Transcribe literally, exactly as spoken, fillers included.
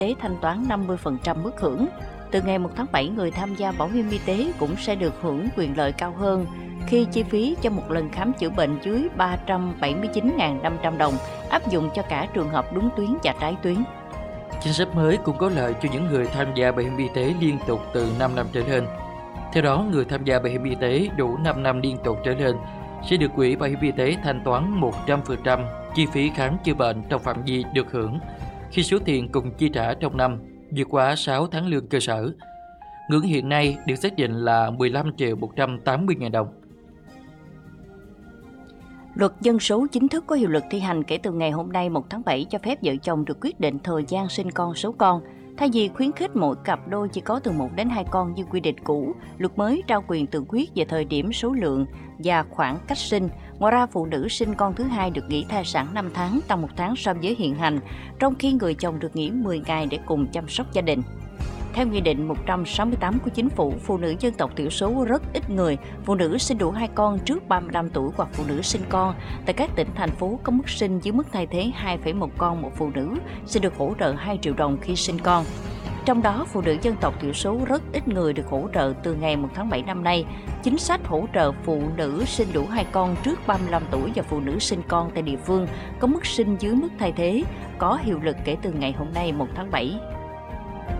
tế thanh toán năm mươi phần trăm mức hưởng. Từ ngày một tháng bảy, người tham gia bảo hiểm y tế cũng sẽ được hưởng quyền lợi cao hơn khi chi phí cho một lần khám chữa bệnh dưới ba trăm bảy mươi chín nghìn năm trăm đồng, áp dụng cho cả trường hợp đúng tuyến và trái tuyến. Chính sách mới cũng có lợi cho những người tham gia bảo hiểm y tế liên tục từ năm năm trở lên. Theo đó, người tham gia bảo hiểm y tế đủ năm năm liên tục trở lên sẽ được Quỹ Bảo hiểm y tế thanh toán một trăm phần trăm chi phí khám chữa bệnh trong phạm vi được hưởng khi số tiền cùng chi trả trong năm vượt quá sáu tháng lương cơ sở. Ngưỡng hiện nay được xác định là mười lăm triệu một trăm tám mươi nghìn đồng. Luật dân số chính thức có hiệu lực thi hành kể từ ngày hôm nay một tháng bảy, cho phép vợ chồng được quyết định thời gian sinh con số con. Thay vì khuyến khích mỗi cặp đôi chỉ có từ một đến hai con như quy định cũ, luật mới trao quyền tự quyết về thời điểm, số lượng và khoảng cách sinh. Ngoài ra, phụ nữ sinh con thứ hai được nghỉ thai sản năm tháng, tăng một tháng so với hiện hành, trong khi người chồng được nghỉ mười ngày để cùng chăm sóc gia đình. Theo Nghị định một trăm sáu mươi tám của Chính phủ, phụ nữ dân tộc thiểu số rất ít người, phụ nữ sinh đủ hai con trước ba mươi lăm tuổi hoặc phụ nữ sinh con tại các tỉnh, thành phố có mức sinh dưới mức thay thế hai phẩy một con một phụ nữ sẽ được hỗ trợ hai triệu đồng khi sinh con. Trong đó, phụ nữ dân tộc thiểu số rất ít người được hỗ trợ từ ngày một tháng bảy năm nay. Chính sách hỗ trợ phụ nữ sinh đủ hai con trước ba mươi lăm tuổi và phụ nữ sinh con tại địa phương có mức sinh dưới mức thay thế có hiệu lực kể từ ngày hôm nay một tháng bảy.